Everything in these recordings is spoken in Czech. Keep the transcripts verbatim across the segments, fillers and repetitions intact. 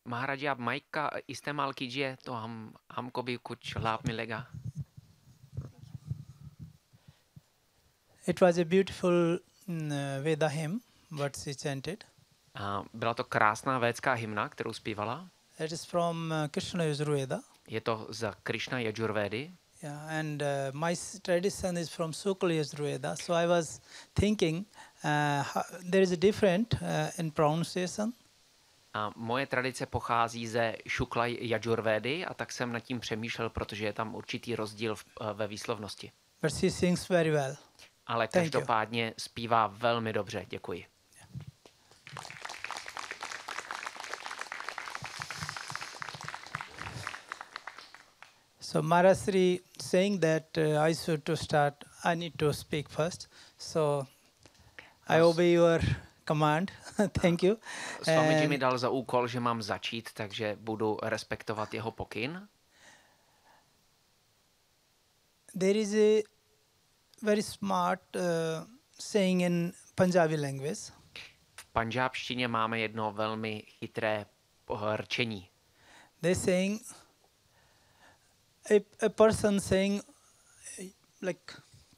महाराज आप माइक का इस्तेमाल कीजिए तो हम हमको भी कुछ लाभ मिलेगा. It was a beautiful mm, uh, Veda hymn, what she chanted. A byla to krásná védská hymna, kterou zpívala. It is from uh, Krishna Yajurveda. Je to z Krishna Yajurvédy. Yeah, and uh, my s- tradition is from Sukla Yajurveda. So I was thinking uh, how, there is a different uh, in pronunciation. A moje tradice pochází ze Šukla Yajurvédy a tak jsem nad tím přemýšlel, protože je tam určitý rozdíl v, ve výslovnosti. But she sings very well. Ale Thank you. každopádně zpívá velmi dobře. Děkuji. So Marasri saying that uh, I should to start, I need to speak first. So I Yes. obey your command. Thank you. Swamiji mi And dal za úkol, že mám začít, takže budu respektovat jeho pokyn. there is a very smart uh, saying in Punjabi language. V panžábštině máme jedno velmi chytré eh, rčení. They're saying a, a person saying uh, like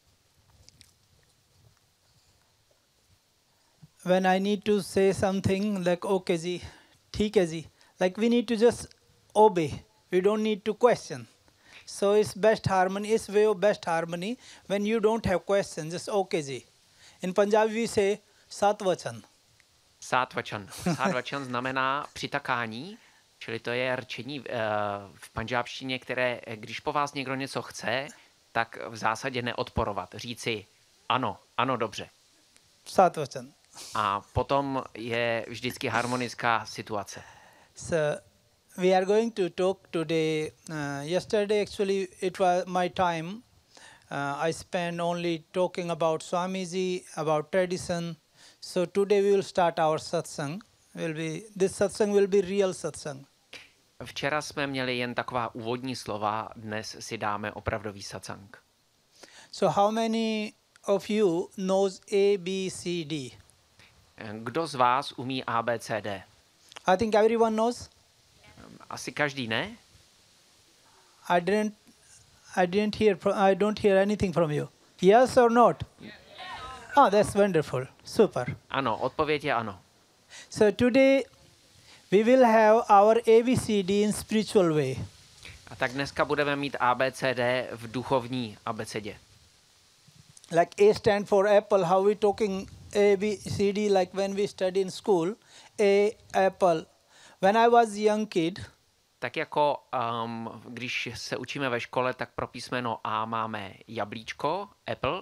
when I need to say something like okay ji, theek hai ji, like we need to just obey. We don't need to question. So it's best harmony, it's way of best harmony when you don't have questions, just okay ji. In Punjabi we say sat vachan. Sátvačan. Sátvačan znamená přitakání, čili to je rčení uh, v panžábštině, které, když po vás někdo něco chce, tak v zásadě neodporovat. Říci ano, ano, dobře. Sat vachan. A potom je vždycky harmonická situace. So we are going to talk today. Uh, yesterday, actually, it was my time. Uh, I spent only talking about Swamiji, about tradition. So today we will start our satsang. Will be this satsang will be real satsang. Včera jsme měli jen taková úvodní slova, dnes si dáme opravdový satsang. So how many of you knows A, B, C, D? Kdo z vás umí A B C D? I think everyone knows. Asi každý, ne? I didn't. I didn't hear. From, I don't hear anything from you. Yes or not? Oh, that's wonderful. Super. Ano, odpověď je ano. So today we will have our A B C D in spiritual way. A tak dneska budeme mít A B C D v duchovní abecedě. Like A stand for apple, how we talking A B C D like when we study in school. A apple. When I was young kid, Tak jako um, když se učíme ve škole, tak pro písmeno A máme jablíčko, apple.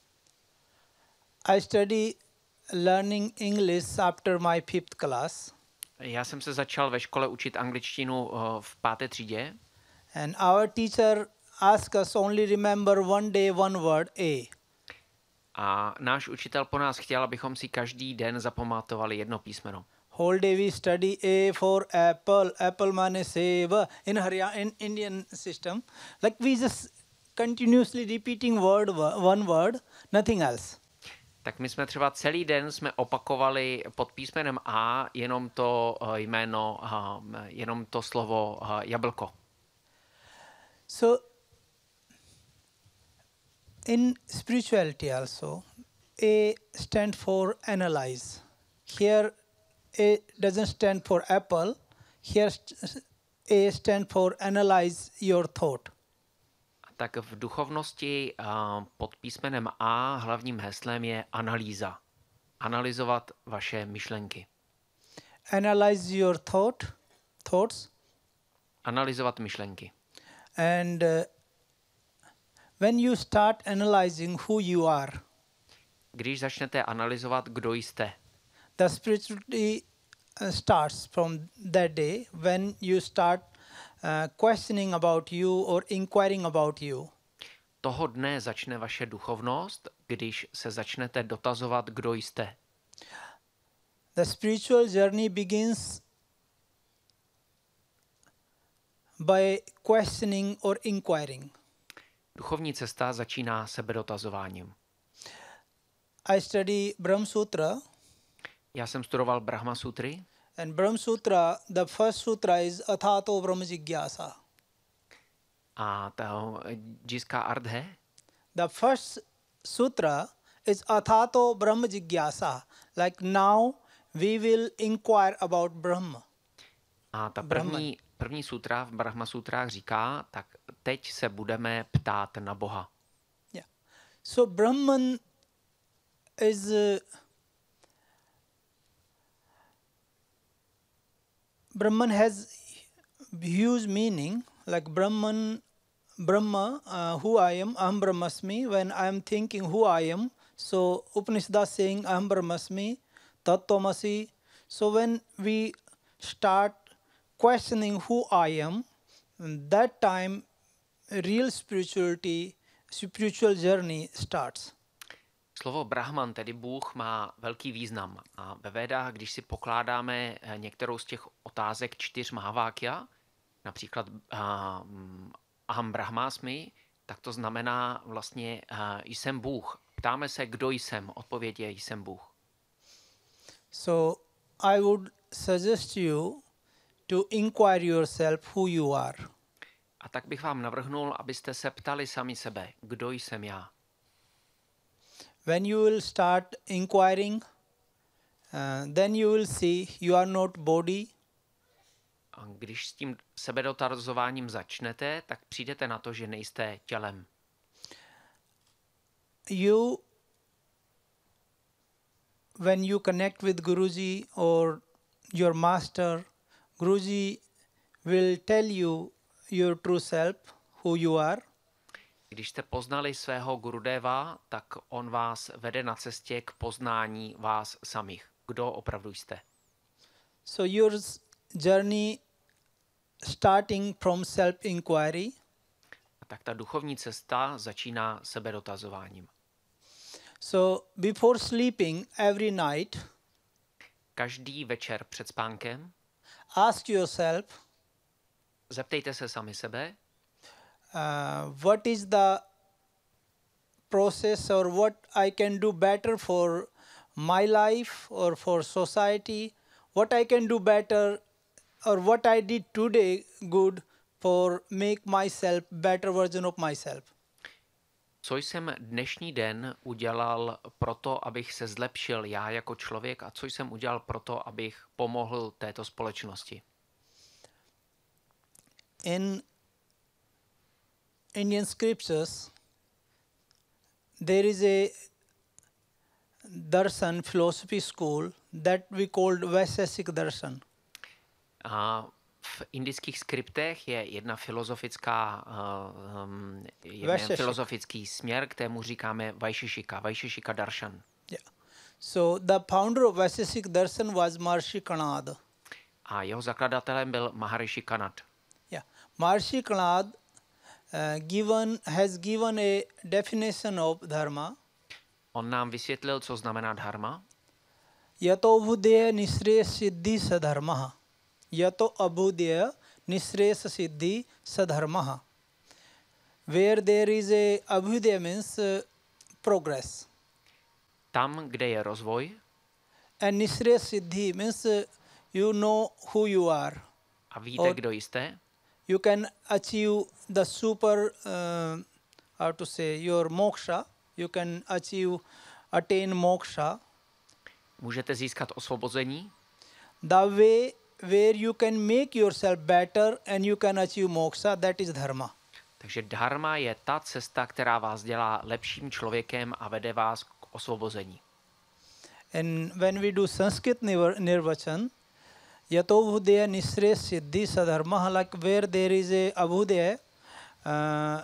I study learning English after my fifth class. Já jsem se začal ve škole učit angličtinu uh, v páté třídě. And our teacher asked us only remember one day one word A. A náš učitel po nás chtěl, abychom si každý den zapamatovali jedno písmeno. Whole day we study A for apple, apple mane seba in Haryana, in Indian system. Like we just continuously repeating word, one word, nothing else. Tak my jsme třeba celý den jsme opakovali pod písmenem A jenom to uh, jméno, uh, jenom to slovo uh, jablko. So in spirituality also, A stand for analyze. Here A doesn't stand for apple. Here st- A stand for analyze your thought. Tak v duchovnosti uh, pod písmenem A hlavním heslem je analýza. Analyzovat vaše myšlenky. Analyze your thought, thoughts. Analyzovat myšlenky. And uh, when you start analyzing who you are, Když začnete analyzovat, kdo jste, the spirituality uh, starts from that day when you start uh, questioning about you or inquiring about you. toho dne začne vaše duchovnost, když se začnete dotazovat, kdo jste. The spiritual journey begins by questioning or inquiring. Duchovní cesta začíná sebedotazováním. I study Brahma Sutra, Já jsem studoval Brahma Sutry And Brahma Sutra, the first sutra is Athato Brahma Jigyasa. A to Jiska Ardhe, The first sutra is Athato Brahma Jigyasa. Like now we will inquire about Brahma. a ta Brahman. první, první sutra v Brahma sutrách říká, tak teď se budeme ptát na Boha. Yeah. So Brahman is uh, Brahman has huge meaning. Like Brahman, Brahma, uh, who I am, Aham Brahmasmi. When I am thinking who I am, so Upanishad saying Aham Brahmasmi, Tattvamasi. So when we start questioning who I am, that time real spirituality, spiritual journey starts. Slovo Brahman, tedy Bůh, má velký význam. A ve Védách, když si pokládáme eh, některou z těch otázek čtyř Mahavákya, například uh, Aham Brahmasmi, tak to znamená vlastně uh, jsem Bůh. Ptáme se, kdo jsem. Odpověď je jsem Bůh. So I would suggest you to inquire yourself who you are. A tak bych vám navrhnul, abyste se ptali sami sebe, kdo jsem já. When you will start inquiring, uh, then you will see you are not body, A když s tím sebedotazováním začnete, tak přijdete na to, že nejste tělem. you, when you connect with Guruji or your master, Guruji will tell you your true self, who you are. Když jste poznali svého Gurudeva, tak on vás vede na cestě k poznání vás samých. Kdo opravdu jste. So your s- journey starting from self-inquiry, A tak ta duchovní cesta začíná sebedotazováním. so before sleeping every night, Každý večer před spánkem ask yourself, zeptejte se sami sebe, uh, what is the process or what I can do better for my life or for society, what I can do better or what I did today good for make myself better version of myself. co jsem dnešní den udělal proto, abych se zlepšil já jako člověk a co jsem udělal proto, abych pomohl této společnosti. In Indian scriptures, there is a darshan philosophy school that we called Vaisesik Darshan. A v indických skriptech je jedna filozofická, uh, um, jeden Vaisheshika. filozofický směr, kterému říkáme Vaisheshika, Vaisheshika Darshan. Yeah. So the founder of Vaisesik Darshan was Maharishi Kanad. A jeho zakladatelem byl Maharishi Kanad. Yeah. Maharishi Kanad uh, given has given a definition of dharma. On nám vysvětlil, co znamená dharma. Yato abhudeya nisreya siddhi sadharmaha. Yato abhudeya nisreya siddhi sadharmaha. Where there is a abhudeya means uh, progress. Tam, kde je rozvoj And nisreya siddhi means uh, you know who you are. a víte, Or- kdo jste, You can achieve the super, uh, how to say, your moksha. You can achieve, attain moksha. můžete získat osvobození. The way where you can make yourself better and you can achieve moksha, that is dharma. Takže dharma je ta cesta, která vás dělá lepším člověkem a vede vás k osvobození. And when we do Sanskrit nir- nirvachan, yato abhudeya nisreya siddhi sadharma, like where there is a abhudeya, uh,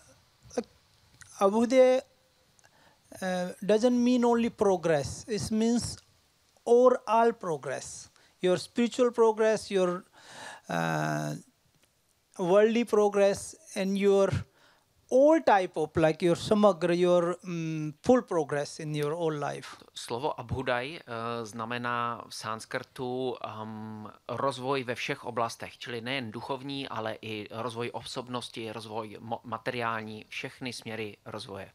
abhudeya uh, doesn't mean only progress. It means overall progress. Your spiritual progress, your uh, worldly progress, and your all type of like your samagra, your um, full progress in your whole life. Slovo abhudaj uh, znamená v sanskrtu um, rozvoj ve všech oblastech, čili nejen duchovní, ale i rozvoj osobnosti, rozvoj mo- materiální, všechny směry rozvoje.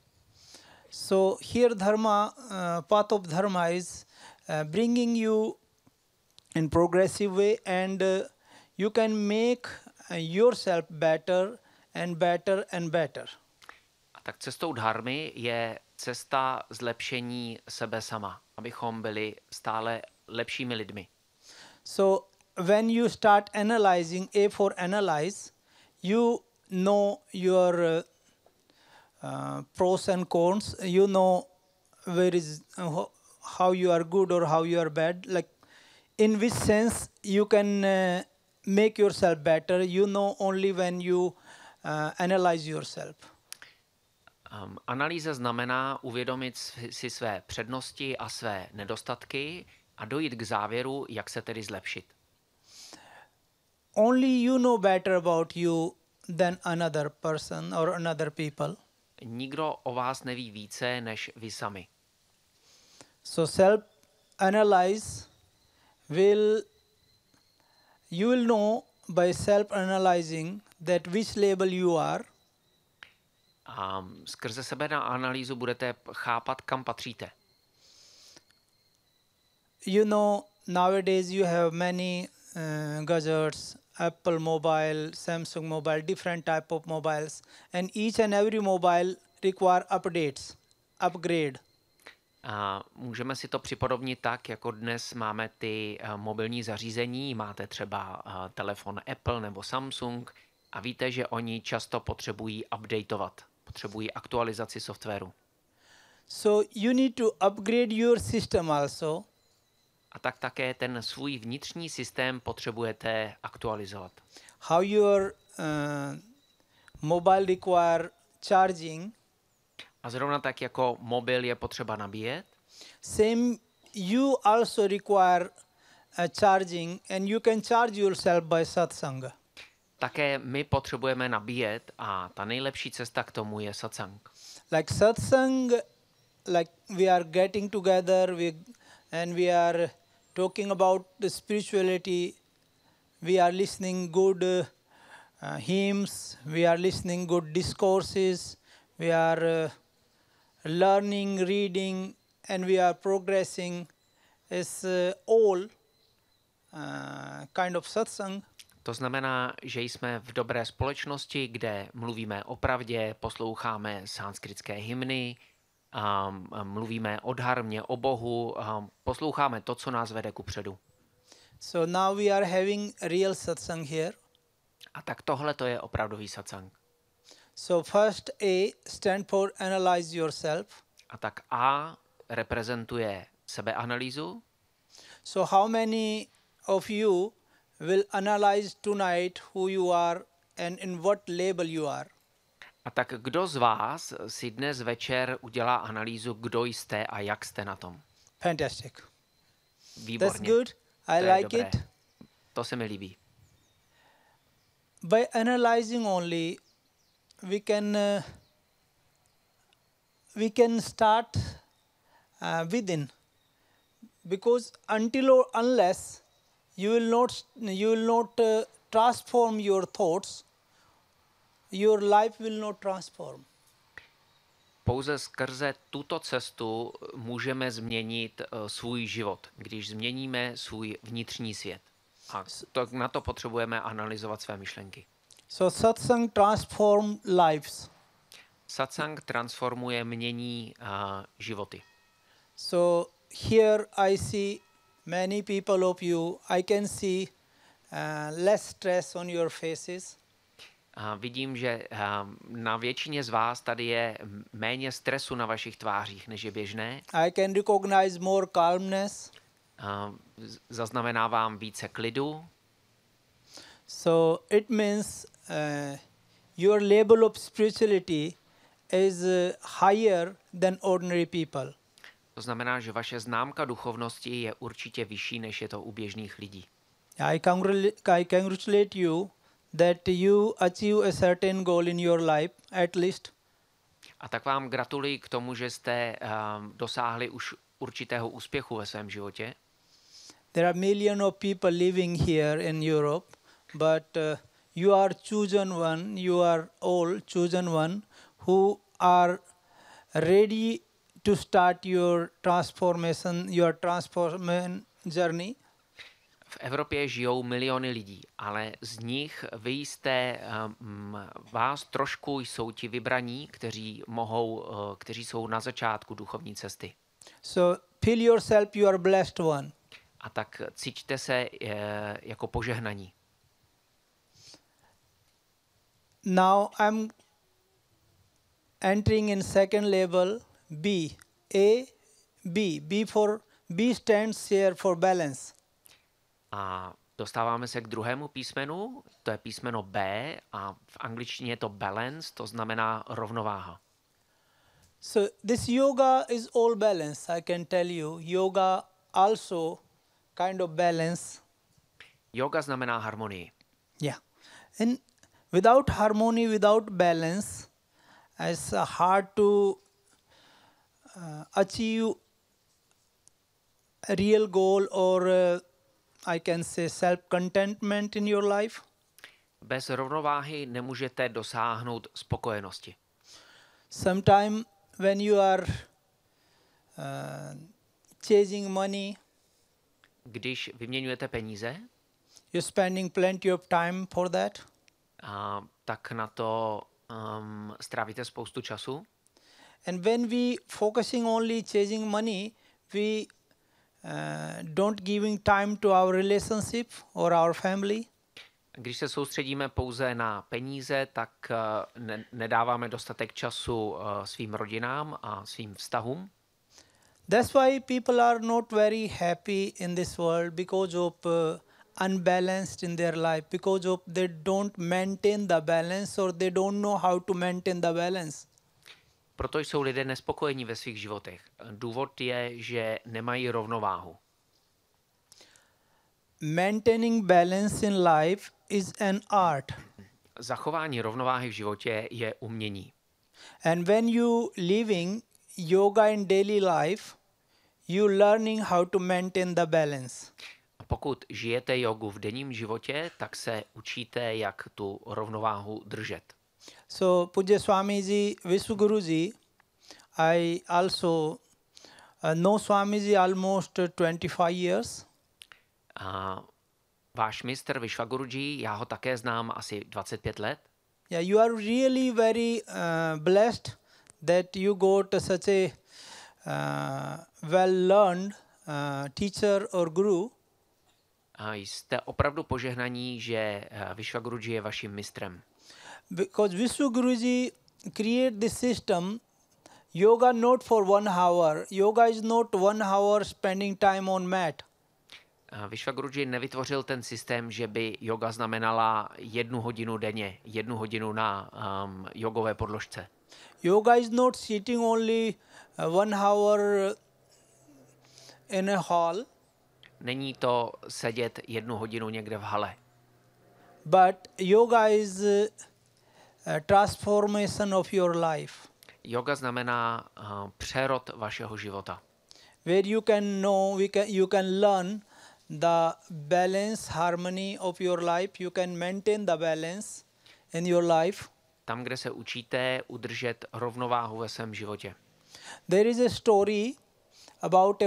So here dharma, uh, path of dharma is uh, bringing you in progressive way, and uh, you can make uh, yourself better and better and better. A tak cestou dharmy je cesta zlepšení sebe sama, abychom byli stále lepšími lidmi. So when you start analyzing, A for analyze, you know your uh, uh, pros and cons. You know where is uh, ho- how you are good or how you are bad. Like in which sense you can uh, make yourself better. You know only when you uh, analyze yourself. Um, analýza znamená uvědomit si si své přednosti a své nedostatky a dojít k závěru, jak se tedy zlepšit. Only you know better about you than another person or another people. Nikdo o vás neví více než vy sami. So self analyze will you will know by self analyzing that which label you are, A skrze sebe na analýzu budete chápat, kam patříte. you know nowadays you have many uh, gadgets, Apple mobile, Samsung mobile, different type of mobiles, and each and every mobile require updates, upgrade. A můžeme si to připodobnit tak, jako dnes máme ty uh, mobilní zařízení, máte třeba uh, telefon Apple nebo Samsung a víte, že oni často potřebují updateovat, potřebují aktualizaci softwaru. So you need to upgrade your system also. A tak také ten svůj vnitřní systém potřebujete aktualizovat. How your uh, mobile require charging, A zrovna tak, jako mobil je potřeba nabíjet, same you also require uh, charging, and you can charge yourself by satsanga. také my potřebujeme nabíjet a ta nejlepší cesta k tomu je satsang. Like satsang, like we are getting together, we and we are talking about the spirituality. We are listening good uh, uh, hymns. We are listening good discourses. We are uh, learning, reading, and we are progressing. Is uh, all uh, kind of satsang. To znamená, že jsme v dobré společnosti, kde mluvíme o pravdě, posloucháme sanskritské hymny, um, mluvíme o dharmě, o Bohu, um, posloucháme to, co nás vede kupředu. So now we are having real satsang here. A tak tohle to je opravdový satsang. So first A stand for analyze yourself. A tak A reprezentuje sebeanalýzu. So how many of you will analyze tonight who you are and in what label you are? A tak kdo z vás si dnes večer udělá analýzu, kdo jste a jak jste na tom? Fantastic. Výborně. That's good. I To je like dobré. it. To se mi líbí. By analyzing only, we can uh, we can start uh, within, because until or unless you will not you will not uh, transform your thoughts, your life will not transform. Pouze skrze tuto cestu můžeme změnit uh, svůj život, když změníme svůj vnitřní svět. A to, na to potřebujeme analyzovat své myšlenky. So satsang transform lives. Satsang transformuje, mění uh, životy. So here I see many people of you. I can see uh, less stress on your faces. A vidím, že uh, na většině z vás tady je méně stresu na vašich tvářích, než je běžné. I can recognize more calmness. Uh, zaznamenávám více klidu. So it means uh, your level of spirituality is uh, higher than ordinary people. To znamená, že vaše známka duchovnosti je určitě vyšší, než je to u běžných lidí. I, congratulate, I congratulate you that you achieve a certain goal in your life, at least. A tak vám gratuluji k tomu, že jste um, dosáhli už určitého úspěchu ve svém životě. There are millions of people living here in Europe, but uh, you are chosen one, you are all chosen one who are ready to start your transformation, your transformation journey. V Evropě žijou miliony lidí, ale z nich vy jste, um, vás trošku jsou ti vybraní, kteří mohou, uh, kteří jsou na začátku duchovní cesty. So feel yourself you are blessed one. A tak cítíte se uh, jako požehnaní. Now I'm entering in second level B. A, B. B for B stands here for balance. A dostáváme se k druhému písmenu, to je písmeno B a v angličtině je to balance, to znamená rovnováha. So this yoga is all balance, I can tell you. Yoga also kind of balance. Yoga znamená harmonii. Yeah. And without harmony, without balance, it's uh, hard to uh, achieve a real goal or uh, I can say self-contentment in your life. Bez rovnováhy nemůžete dosáhnout spokojenosti. Sometime when you are uh, chasing money, Když vyměňujete peníze, you're spending plenty of time for that. a, tak na to um, strávíte spoustu času. And when we focusing only chasing money, we uh, don't giving time to our relationship or our family. Když se soustředíme pouze na peníze, tak uh, ne- nedáváme dostatek času uh, svým rodinám a svým vztahům. That's why people are not very happy in this world because of uh, unbalanced in their life, because of they don't maintain the balance or they don't know how to maintain the balance. Proto jsou lidé nespokojení ve svých životech. Důvod je, že nemají rovnováhu. Maintaining balance in life is an art. Zachování rovnováhy v životě je umění. And when you living yoga in daily life, you learning how to maintain the balance. A pokud žijete jogu v denním životě, tak se učíte, jak tu rovnováhu držet. So Pujya Swamiji Vishwaguruji, I also uh, know Swamiji almost uh, twenty-five years. A váš mistr Vishwaguruji, já ho také znám asi dvacet pět let. Yeah, you are really very uh, blessed that you got such a uh, well-learned uh, teacher or guru. A jste opravdu požehnaní, že uh, Vishwaguruji je vaším mistrem. Because Vishwaguruji create this system, yoga not for one hour. Yoga is not one hour spending time on mat. A Vishwaguruji nevytvořil ten systém, že by yoga znamenala jednu hodinu denně, jednu hodinu na um, jogové podložce. Yoga is not sitting only uh, one hour in a hall, Není to sedět jednu hodinu někde v hale. but yoga is uh, a transformation of your life, Yoga znamená uh, přerod vašeho života, where you can know, we can, you can learn the balance, harmony of your life. You can maintain the balance in your life. tam, kde se učíte udržet rovnováhu ve svém životě. There is a story about a